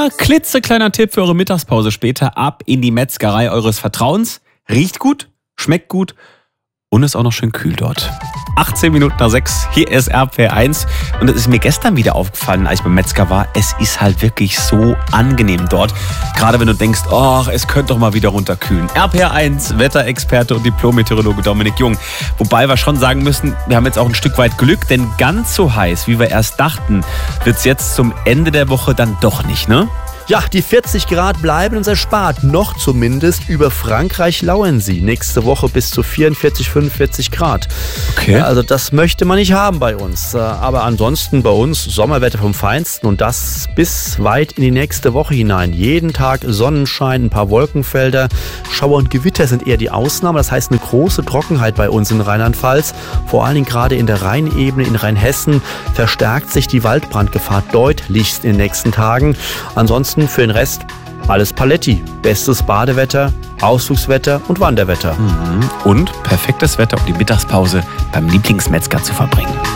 Klitzekleiner Tipp für eure Mittagspause später. Ab in die Metzgerei eures Vertrauens. Riecht gut, schmeckt gut und ist auch noch schön kühl dort. 18 Minuten nach 6, hier ist RPR1. Und es ist mir gestern wieder aufgefallen, als ich beim Metzger war, es ist halt wirklich so angenehm dort. Gerade wenn du denkst, oh, es könnte doch mal wieder runterkühlen. RPR1, Wetterexperte und Diplom-Meteorologe Dominik Jung. Wobei wir schon sagen müssen, wir haben jetzt auch ein Stück weit Glück, denn ganz so heiß, wie wir erst dachten, wird es jetzt zum Ende der Woche dann doch nicht, ne? Ja, die 40 Grad bleiben uns erspart. Noch zumindest. Über Frankreich lauern sie. Nächste Woche bis zu 44, 45 Grad. Okay. Ja, also das möchte man nicht haben bei uns. Aber ansonsten bei uns Sommerwetter vom Feinsten und das bis weit in die nächste Woche hinein. Jeden Tag Sonnenschein, ein paar Wolkenfelder. Schauer und Gewitter sind eher die Ausnahme. Das heißt eine große Trockenheit bei uns in Rheinland-Pfalz. Vor allen Dingen gerade in der Rheinebene, in Rheinhessen verstärkt sich die Waldbrandgefahr deutlichst in den nächsten Tagen. Ansonsten für den Rest alles Paletti. Bestes Badewetter, Ausflugswetter und Wanderwetter. Und perfektes Wetter, um die Mittagspause beim Lieblingsmetzger zu verbringen.